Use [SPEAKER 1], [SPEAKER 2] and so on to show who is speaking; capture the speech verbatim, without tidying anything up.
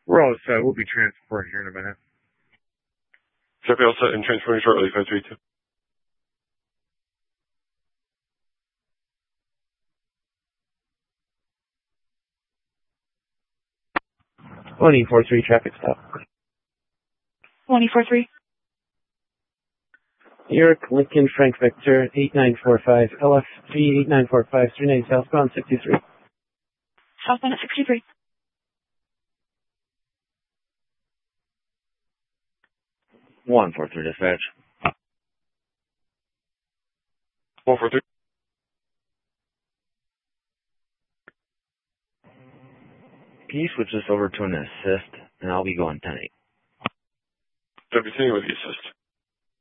[SPEAKER 1] We're all set. We'll be transporting here in a minute.
[SPEAKER 2] Copy, all set and transporting shortly, five three two.
[SPEAKER 3] one eight four three, traffic stop.
[SPEAKER 4] one eight four three.
[SPEAKER 3] York, Lincoln, Frank Victor, eight nine four five, L F three eight nine four five, three nine southbound sixty-three.
[SPEAKER 4] Southbound at sixty-three.
[SPEAKER 5] one four three dispatch.
[SPEAKER 2] one four three.
[SPEAKER 5] Can you switch this over to an assist, and I'll be going ten eight.
[SPEAKER 2] Copy, continue with the assist.